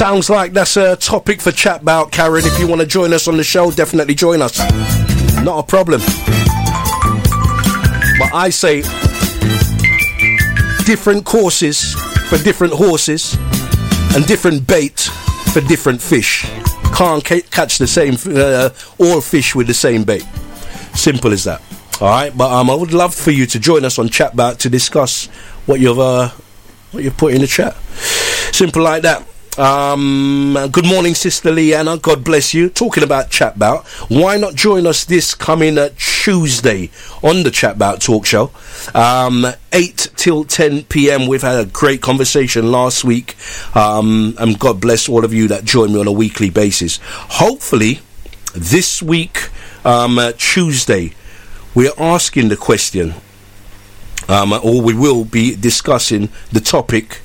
Sounds like that's a topic for chat about, Karen. If you want to join us on the show, definitely join us. Not a problem. But I say different courses for different horses and different bait for different fish. Can't catch the same all fish with the same bait. Simple as that. All right, but I would love for you to join us on Chatbout to discuss what you've put in the chat. Simple like that. Good morning, Sister Leanna. God bless you. Talking about Chatbout, why not join us this coming Tuesday on the Chatbout Talk Show, 8 till 10 p.m. We've had a great conversation last week, and God bless all of you that join me on a weekly basis. Hopefully, this week, Tuesday, we're asking the question, or we will be discussing the topic,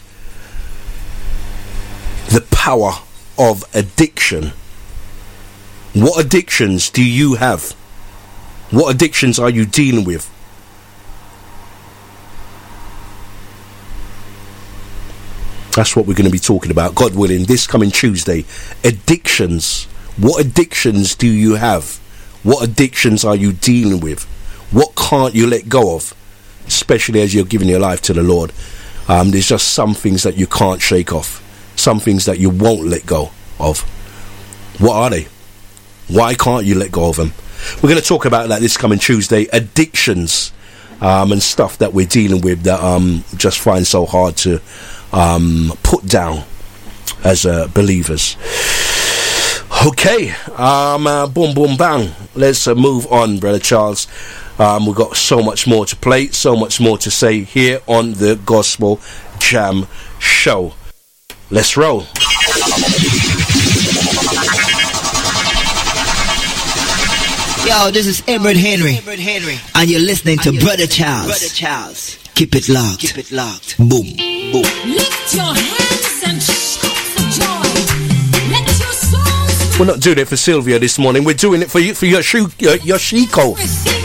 the power of addiction. What addictions do you have? What addictions are you dealing with? That's what we're going to be talking about, God willing, this coming Tuesday. Addictions. What addictions do you have? What addictions are you dealing with? What can't you let go of? Especially as you're giving your life to the Lord. There's just some things that you can't shake off. Some things that you won't let go of. What are they? Why can't you let go of them? We're going to talk about that this coming Tuesday. Addictions and stuff that we're dealing with that just find so hard to put down as believers. Okay, boom, boom, bang. Let's move on, Brother Charles. We've got so much more to play, so much more to say here on the Gospel Jam Show. Let's roll. Yo, this is Emerald Henry, and you're listening to Brother Charles. Keep it locked. Boom, boom. Lift your hands and shout for joy. Let your souls. We're not doing it for Sylvia this morning. We're doing it for you, for your Yoshiko.